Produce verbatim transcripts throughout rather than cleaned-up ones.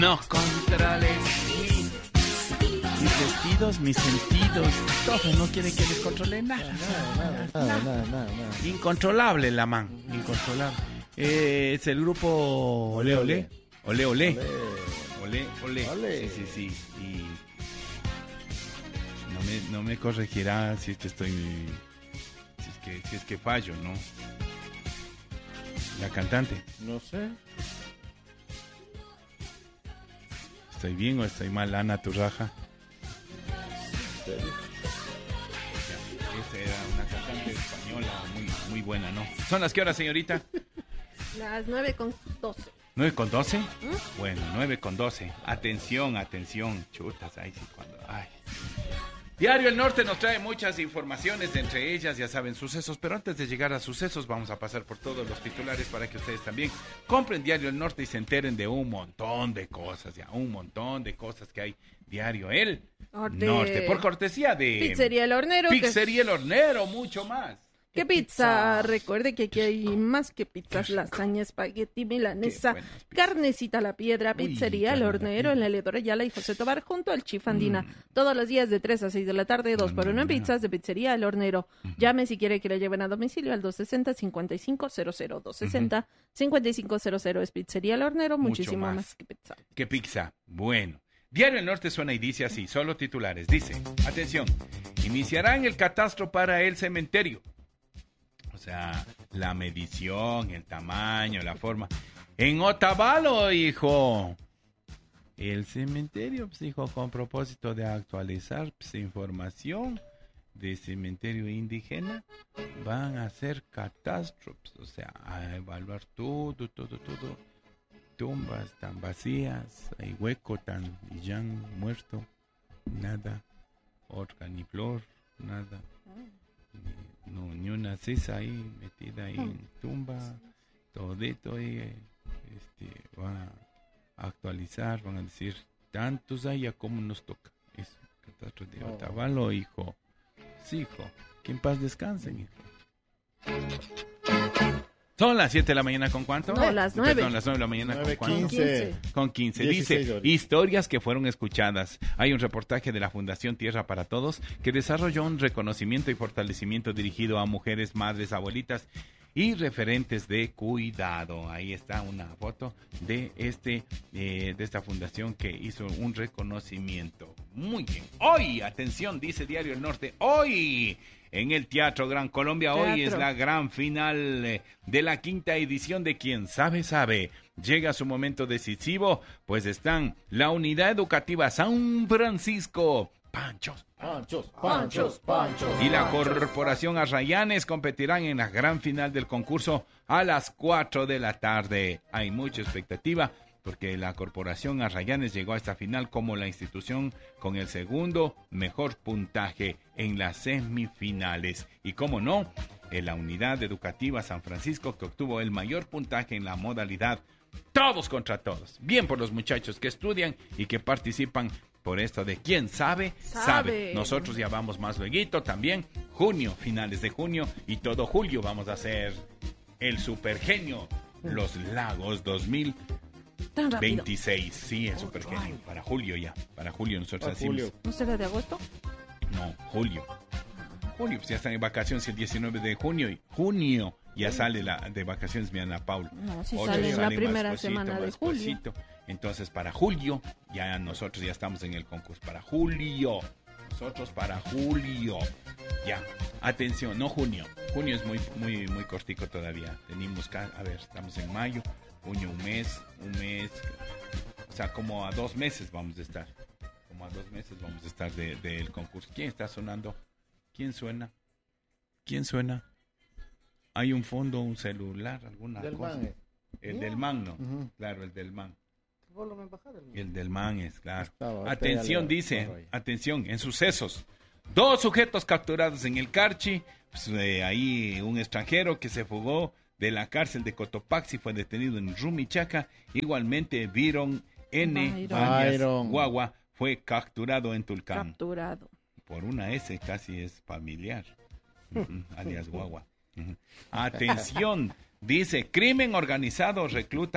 No controles mis, mis vestidos, mis sentidos. Todo no quiere que les controle nada. Nada, nada, nada, nada, nada, nada. Incontrolable la man, incontrolable. Eh, es el grupo Ole Ole. Ole Ole. Ole Ole. Ole. Sí, sí, sí. Y no me, no me corregirá si es que estoy... Si es que, si es que fallo, ¿no? La cantante. No sé. ¿Estoy bien o estoy mal? Ana Turraja. ¿En serio? Esta era una cantante española muy, muy buena, ¿no? ¿Son las qué horas, señorita? Las nueve con doce. ¿nueve con doce? ¿Mm? Bueno, nueve con doce. Atención, atención. Chutas, ahí sí, cuando... Ay. Diario El Norte nos trae muchas informaciones, entre ellas, ya saben, sucesos, pero antes de llegar a sucesos vamos a pasar por todos los titulares para que ustedes también compren Diario El Norte y se enteren de un montón de cosas, ya, un montón de cosas que hay. Diario El Norte, Norte por cortesía de... Pizzería El Hornero. Pizzería El Hornero, mucho más. ¿Qué pizza? Recuerde que aquí hay más que pizzas, lasaña, espagueti, milanesa, carnecita a la piedra, pizzería El Hornero en la Eleodoro Ayala y José Tobar junto al Chifandina. Mm. Todos los días de tres a seis de la tarde, dos por uno en pizzas de Pizzería El Hornero. Uh-huh. Llame si quiere que le lleven a domicilio al dos sesenta, cincuenta y cinco cero cero. dos sesenta, cincuenta y cinco cero cero es Pizzería El Hornero. Muchísimo más. más que pizza. ¿Qué pizza? Bueno. Diario El Norte suena y dice así, solo titulares. Dice, atención, iniciarán el catastro para el cementerio. O sea, la medición, el tamaño, la forma. En Otavalo, hijo. El cementerio, pues, hijo, con propósito de actualizar pues, información de cementerio indígena, van a hacer catastro, pues, o sea, a evaluar todo, todo, todo. Tumbas tan vacías, hay hueco tan y ya han muerto, nada, orca ni flor, nada. Ni, no, ni una cesa ahí metida ahí en tumba, todito ahí, este, va a actualizar, van a decir, tantos hay a como nos toca. Eso, catastro de Otavalo, hijo. Sí, hijo, que en paz descansen, hijo. Son las siete de la mañana, ¿con cuánto? No, las nueve. Son las nueve de la mañana, nueve, ¿con cuánto? quince. Con quince. Dice, historias que fueron escuchadas. Hay un reportaje de la Fundación Tierra para Todos que desarrolló un reconocimiento y fortalecimiento dirigido a mujeres, madres, abuelitas y referentes de cuidado. Ahí está una foto de este eh, de esta fundación que hizo un reconocimiento. Muy bien. Hoy, atención, dice Diario El Norte, hoy... En el Teatro Gran Colombia, Teatro. Hoy es la gran final de la quinta edición de Quien Sabe, Sabe. Llega su momento decisivo, pues están la Unidad Educativa San Francisco, Panchos, Panchos, Panchos, Panchos. Y la Corporación Arrayanes competirán en la gran final del concurso a las cuatro de la tarde. Hay mucha expectativa, porque la Corporación Arrayanes llegó a esta final como la institución con el segundo mejor puntaje en las semifinales. Y cómo no, en la Unidad Educativa San Francisco, que obtuvo el mayor puntaje en la modalidad todos contra todos. Bien por los muchachos que estudian y que participan por esto de Quien Sabe, Sabe. Sabe. Nosotros ya vamos más lueguito también, junio, finales de junio y todo julio vamos a hacer el Supergenio Los Lagos dos mil veintiséis, sí, el Super Genio, para julio ya, para julio nosotros hacemos. Julio. ¿No será de agosto? No, julio. Julio, pues ya están en vacaciones el diecinueve de junio y junio ya sí. Sale la de vacaciones mi Ana Paula. No, si sale en la primera cosito, semana de julio. Cosito. Entonces para julio ya nosotros ya estamos en el concurso, para julio. Nosotros para julio. Ya, atención, no junio. Junio es muy muy muy cortico todavía. Tenemos que, a ver, estamos en mayo. Junio, un mes, un mes, o sea, como a dos meses vamos a estar, como a dos meses vamos a estar del de, de concurso. ¿Quién está sonando? ¿Quién suena? ¿Quién suena? ¿Hay un fondo, un celular, alguna del cosa? Man. El del man, ¿no? Uh-huh. Claro, el del man. El del man es, claro. Estaba, atención, dice, atención, en sucesos. Dos sujetos capturados en el Carchi, pues, eh, ahí un extranjero que se fugó de la cárcel de Cotopaxi fue detenido en Rumichaca. Igualmente, Byron N. Byron Guagua fue capturado en Tulcán. Capturado. Por una S casi es familiar, uh-huh, alias Guagua. Uh-huh. Atención, dice, crimen organizado recluta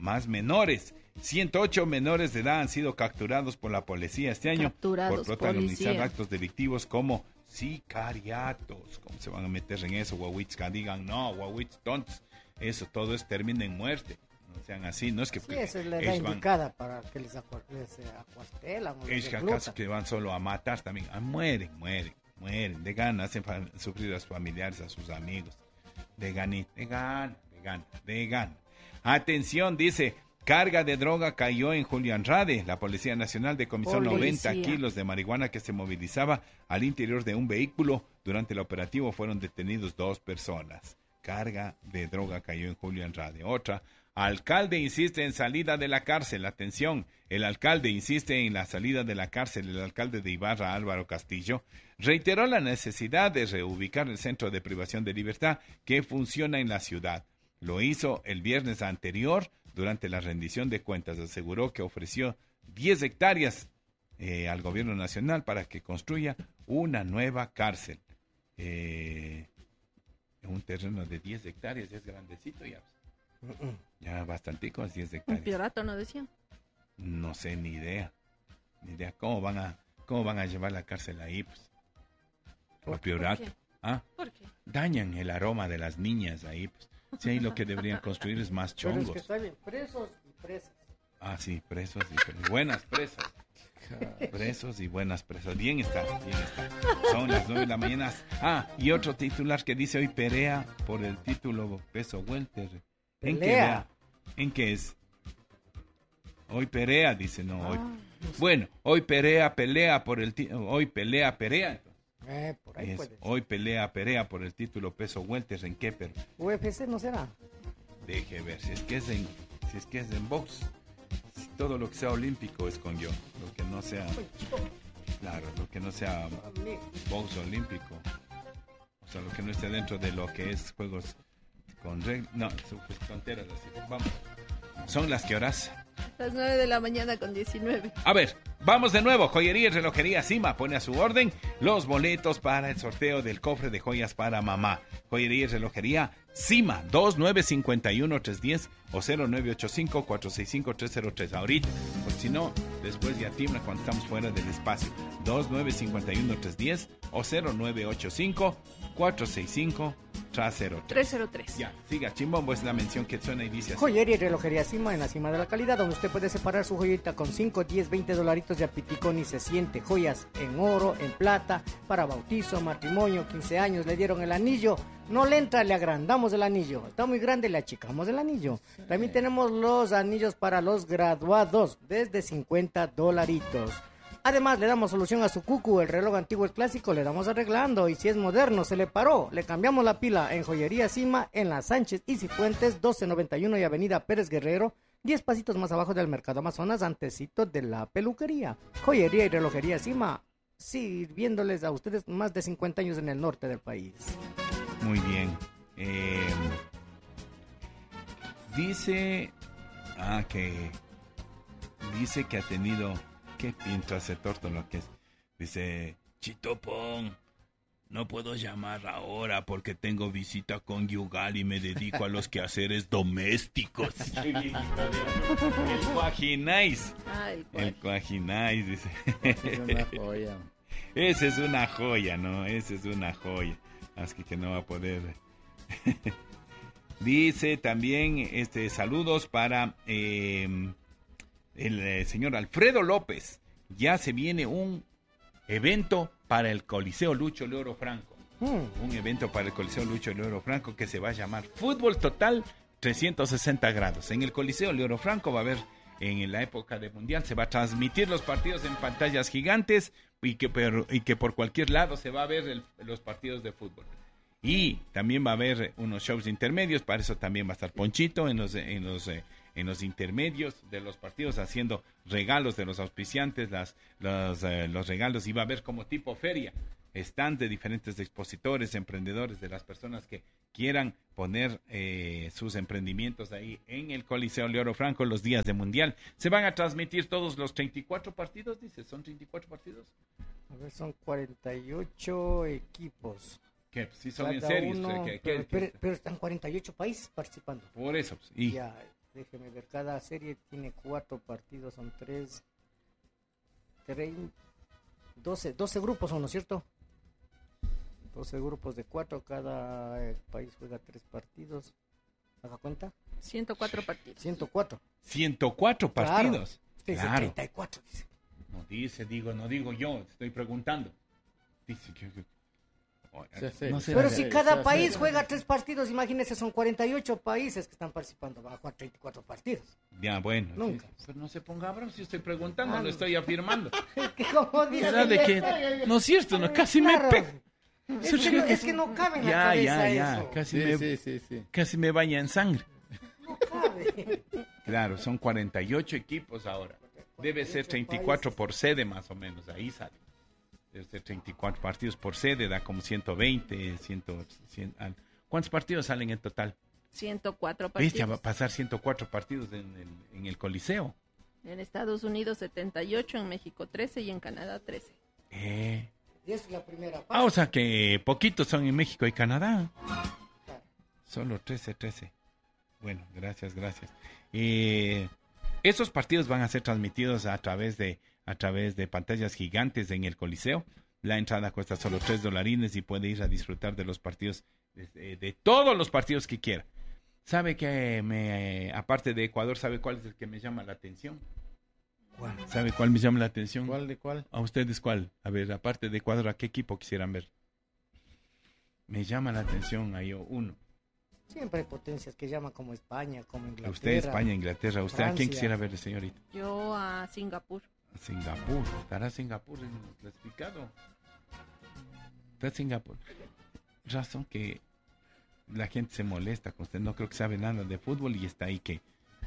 más menores. ciento ocho menores de edad han sido capturados por la policía este año Capturados, por protagonizar policía. actos delictivos como sicariatos. ¿Cómo se van a meter en eso, Wawitzka? Digan, no, Wawitz, tontos. Eso todo es termina en muerte. No sean así, no es que... Sí, esa es la edad ellos van- indicada para que les, acua- les eh, acuartelan o les Es que reclutan. acaso que van solo a matar también. Ah, mueren, mueren, mueren. De gana, hacen fa- sufrir a sus familiares, a sus amigos. De gana, de gana, de gana, de gana. Atención, dice, carga de droga cayó en Julio Andrade. La Policía Nacional decomisó Policía. noventa kilos de marihuana que se movilizaba al interior de un vehículo. Durante el operativo fueron detenidos dos personas. Carga de droga cayó en Julio Andrade. Otra, alcalde insiste en salida de la cárcel. Atención, el alcalde insiste en la salida de la cárcel. El alcalde de Ibarra, Álvaro Castillo, reiteró la necesidad de reubicar el centro de privación de libertad que funciona en la ciudad. Lo hizo el viernes anterior durante la rendición de cuentas. Aseguró que ofreció diez hectáreas eh, al gobierno nacional para que construya una nueva cárcel. Eh, un terreno de diez hectáreas, es grandecito ya. Ya bastantico, diez Un hectáreas. piorato, ¿no decía? No sé, ni idea. Ni idea. ¿Cómo van a, cómo van a llevar la cárcel ahí? Pues, ¿Por a Piorato. qué? ¿Ah? ¿Por qué? Dañan el aroma de las niñas ahí. Pues. Si ahí lo que deberían construir es más Pero es chongos. que está bien, presos y presas. Ah, sí, presos y pre- buenas presas. Presos y buenas presas. Bien está, bien está. Son las nueve de la mañana. Ah, y otro titular que dice hoy Perea por el título peso welter. ¿En qué, Pelea. vea? ¿En qué es? Hoy Perea, dice, no, hoy. Ah, Bueno, hoy Perea pelea por el ti- hoy pelea Perea. eh, por ahí Es, puede ser. hoy pelea Perea por el título peso welter en qué, pero U F C no será. deje ver si es que es en si es que es en box. Si todo lo que sea olímpico es con yo, lo que no sea, claro, lo que no sea box olímpico, o sea, lo que no esté dentro de lo que es juegos con reglas, no, son pues, tonteras así. Vamos, son las que horas. Las nueve de la mañana con diecinueve. A ver, vamos de nuevo. Joyería y relojería Cima pone a su orden los boletos para el sorteo del cofre de joyas para mamá. Joyería y relojería Cima, dos nueve cinco uno tres uno cero o cero nueve ocho cinco cuatro seis cinco tres cero tres. Ahorita, porque si no, después ya tiembla cuando estamos fuera del espacio. dos nueve cinco uno tres uno cero o cero nueve ocho cinco cuatro seis cinco tres cero tres. tres cero tres. Ya, siga, Chimbombo es la mención que suena y dice así. Joyería y relojería Cima, en la cima de la calidad, donde usted puede separar su joyita con cinco, diez, veinte dolaritos de apiticón y se siente. Joyas en oro, en plata, para bautizo, matrimonio, quince años, le dieron el anillo. No le entra, le agrandamos el anillo. Está muy grande, le achicamos el anillo. También tenemos los anillos para los graduados, desde cincuenta dolaritos. Además, le damos solución a su cucu, el reloj antiguo, el clásico, le damos arreglando. Y si es moderno, se le paró, le cambiamos la pila en Joyería Cima, en la Sánchez y Cifuentes, doce noventa y uno y Avenida Pérez Guerrero, diez pasitos más abajo del Mercado Amazonas, antecito de la peluquería. Joyería y relojería Cima, sirviéndoles a ustedes más de cincuenta años en el norte del país. Muy bien. Eh, dice. Ah, que. Dice que ha tenido. ¿Qué pinta ese torto lo que es? Dice. Chitopón. No puedo llamar ahora porque tengo visita conyugal y me dedico a los quehaceres domésticos. El cuajináis. Ah, el El cual. cuajináis, dice. Es una joya. Esa es una joya, ¿no? Esa es una joya. Así que no va a poder. Dice también este saludos para eh, el eh, señor Alfredo López. Ya se viene un evento para el Coliseo Lucho Leoro Franco. Hmm. Un evento para el Coliseo Lucho Leoro Franco que se va a llamar Fútbol Total trescientos sesenta grados. En el Coliseo Leoro Franco va a haber, en la época de Mundial, se va a transmitir los partidos en pantallas gigantes y que, per, y que por cualquier lado se va a ver el, los partidos de fútbol. Y también va a haber unos shows intermedios, para eso también va a estar Ponchito en los, en los, eh, en los intermedios de los partidos haciendo regalos de los auspiciantes, las, los, eh, los regalos, y va a haber como tipo feria, stand de diferentes expositores, emprendedores, de las personas que quieran poner eh, sus emprendimientos ahí en el Coliseo Leoro Franco los días de Mundial. Se van a transmitir todos los treinta y cuatro partidos, dice, ¿son treinta y cuatro partidos? A ver, son cuarenta y ocho equipos. ¿Qué? Sí, son en Cada serio. uno, ¿Qué- qué- pero, qué- pero- pero están cuarenta y ocho países participando. Por eso, pues, y Ya, déjeme ver, cada serie tiene cuatro partidos, son tres, tres, doce, doce grupos son, ¿no es cierto? doce grupos de cuatro, cada eh, país juega tres partidos. ¿Haga cuenta? ciento cuatro partidos. ciento cuatro. ciento cuatro partidos. Claro. Usted dice Claro. treinta y cuatro, dice. No dice, digo, no digo yo, estoy preguntando. Dice que... que- oh, Sí, sí. no sé, Pero sí, si sí, cada sí, país sí. juega tres partidos, imagínese, son cuarenta y ocho países que están participando, van a jugar treinta y cuatro partidos. Ya, bueno. Nunca. sí, pero no se ponga bravo si estoy preguntando, Ah, no no. estoy afirmando. Que como dice- Era de que... No es cierto, no, casi me Claro. pego. Es que, no, es que no cabe en la Ya, cabeza ya, ya, eso. casi Sí, me... sí, sí, sí. Casi me baña en sangre. No cabe. Claro, son cuarenta y ocho equipos ahora. Debe ser treinta y cuatro por sede más o menos, ahí sale. Debe ser treinta y cuatro partidos por sede, da como ciento veinte, cien, cien, al- ¿cuántos partidos salen en total? ciento cuatro Bestia, va a partidos. pasar ciento cuatro partidos en el, en el Coliseo. En Estados Unidos setenta y ocho, en México trece y en Canadá trece. Eh. Y esa es la primera parte. Ah, o sea que poquitos son en México y Canadá. Solo trece, trece. Bueno, gracias, gracias. Eh, esos partidos van a ser transmitidos a través de a través de pantallas gigantes en el Coliseo. La entrada cuesta solo tres dolarines y puede ir a disfrutar de los partidos, de, de todos los partidos que quiera. ¿Sabe que me, aparte de Ecuador, sabe cuál es el que me llama la atención? ¿Cuál? ¿Sabe cuál me llama la atención? ¿Cuál de cuál? ¿A ustedes cuál? A ver, aparte de Ecuador, ¿a qué equipo quisieran ver? Me llama la atención ahí uno. Siempre hay potencias que llaman como España, como A Inglaterra. usted, España, Inglaterra. ¿Usted a quién Francia. quisiera ver, señorita? Yo a Singapur. A Singapur. ¿Estará Singapur en el clasificado? Está Singapur. Razón que la gente se molesta con usted. No creo que sabe nada de fútbol y está ahí que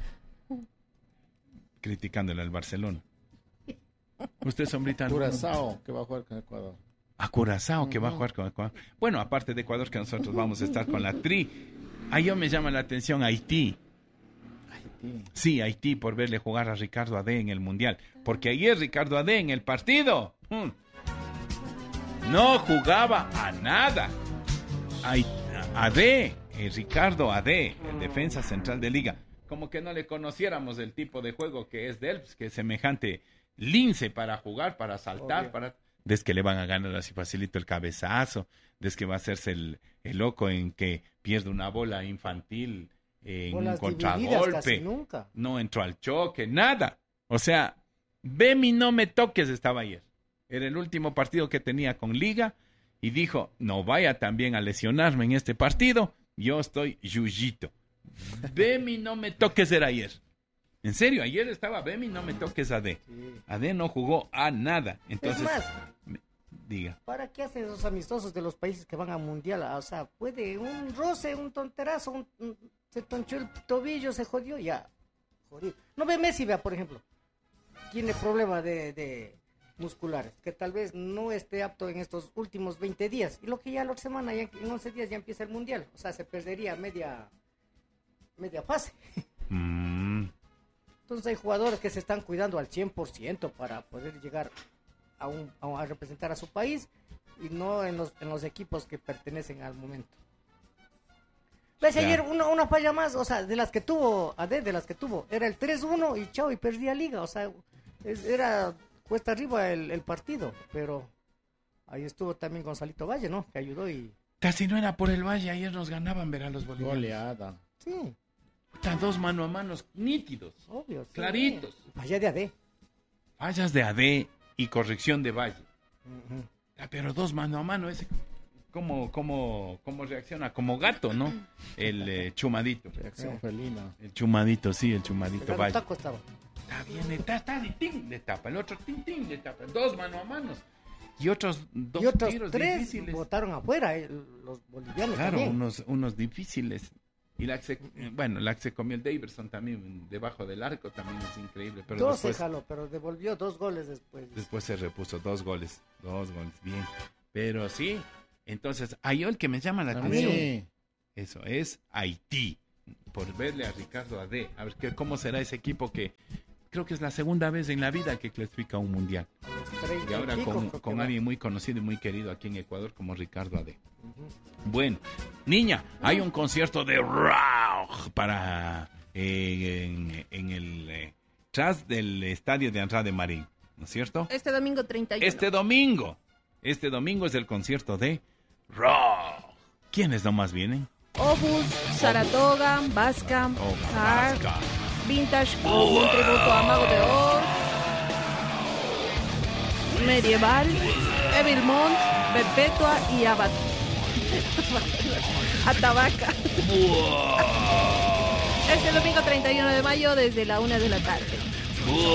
criticándole al Barcelona. Usted, sombrita. Curazao, que va a jugar con Ecuador. A Curazao, que va a Ujú. jugar con Ecuador. Bueno, aparte de Ecuador, que nosotros vamos a estar con la Tri. Ahí yo me llama la atención Haití. Haití. Sí, Haití, por verle jugar a Ricardo Adé en el Mundial. Porque ayer Ricardo Adé en el partido mm, no jugaba a nada. Ai- Adé, eh, Ricardo Adé, el defensa central de liga. Como que no le conociéramos el tipo de juego que es de él, pues, que es semejante lince para jugar, para saltar, Obvio. para... Desde que le van a ganar así facilito el cabezazo, desde que va a hacerse el, el loco en que pierde una bola infantil en Bolas un divididas contragolpe. casi nunca. No entró al choque, nada. O sea, ven y no me toques estaba ayer. Era el último partido que tenía con Liga y dijo, no vaya también a lesionarme en este partido, yo estoy yuyito. Ven y no me toques era ayer. En serio, ayer estaba ven y no me toques a D. Sí. A D no jugó a nada. Entonces, Es más, me- diga. ¿para qué hacen esos amistosos de los países que van a mundial? O sea, puede un roce, un tonterazo, un- un- se tonchó el tobillo, se jodió, ya. Jodido. No ve Messi, vea, por ejemplo. Tiene problemas de, de musculares, que tal vez no esté apto en estos últimos veinte días. Y lo que ya la otra semana, ya en once días ya empieza el mundial. O sea, se perdería media, media fase. Mm, Entonces hay jugadores que se están cuidando al cien por ciento para poder llegar a, un, a, a representar a su país y no en los, en los equipos que pertenecen al momento. ¿Ves? Claro. Ayer una, una falla más, o sea, de las que tuvo, A D, de las que tuvo, era el tres uno y chao, y perdía liga, o sea, es- era cuesta arriba el, el partido, pero ahí estuvo también Gonzalito Valle, ¿no? Que ayudó y... casi no era por el Valle, ayer nos ganaban ver a los bolivianos. Goleada. Sí, Están dos mano a manos nítidos, obvio. sí. claritos. Falla de A D. Fallas de A D y corrección de Valle. Ujú. Ah, pero dos mano a mano, ese cómo, cómo, cómo reacciona, como gato, ¿no? El eh, chumadito. Reacción Sí. felina. El chumadito, sí, el chumadito Pegado Valle. taco estaba. Está bien, está, está, y ting, le tapa, el otro ting, ting, le tapa, dos mano a manos. Y otros dos Y otros tiros tres difíciles. votaron afuera, eh, los bolivianos Claro, también. unos, unos difíciles. Y la que se, eh, bueno, la que se comió el Daverson también debajo del arco también es increíble. Pero Dos se después, jaló, pero devolvió dos goles después. después se repuso dos goles, dos goles, bien. Pero sí, entonces, hay el que me llama la A atención. mí. Eso es Haití, por verle a Ricardo Adé. A ver qué, cómo será ese equipo que creo que es la segunda vez en la vida que clasifica a un mundial. A los treinta Y ahora pico, con, creo que con va. alguien muy conocido y muy querido aquí en Ecuador como Ricardo Adé. Ujú. Bueno, niña, hay un concierto de rock para eh, en, en el eh, tras del estadio de Andrade Marín, ¿no es cierto? Este domingo treinta y uno. Este domingo, este domingo es el concierto de Raw. ¿Quiénes nomás vienen? Obus, Saratoga, Vasca, Oh, Hard, Vasca. Vintage, con un tributo a Mago de Oz, Medieval, Evilmont, Perpetua y Abat. Atabaca. Este domingo treinta y uno de mayo desde la una de la tarde.